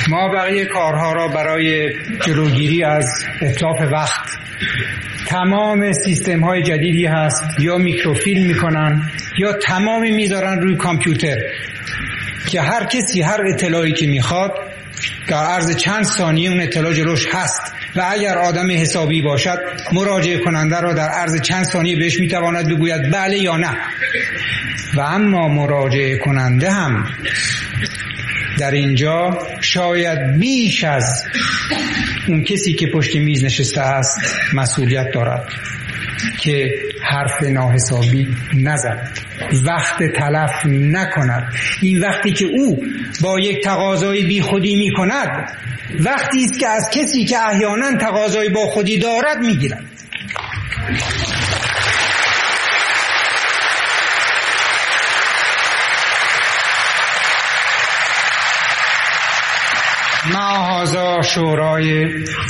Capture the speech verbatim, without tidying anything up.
ما بقیه کارها را برای جلوگیری از اتلاف وقت، تمام سیستم های جدیدی هست یا میکروفیلم میکنن یا تمامی میذارن روی کامپیوتر که هر کسی هر اطلاعی که میخواد در عرض چند ثانیه اون اطلاع جلوش هست و اگر آدم حسابی باشد مراجعه کننده را در عرض چند ثانیه بهش میتواند بگوید بله یا نه. و اما مراجعه کننده هم در اینجا شاید بیش از اون کسی که پشت میز نشسته است مسئولیت دارد که حرف ناحسابی نزند، وقت تلف نکند. این وقتی که او با یک تقاضای بی خودی می کند وقتی است که از کسی که احیانا تقاضای با خودی دارد می گیرد. معاذا شورای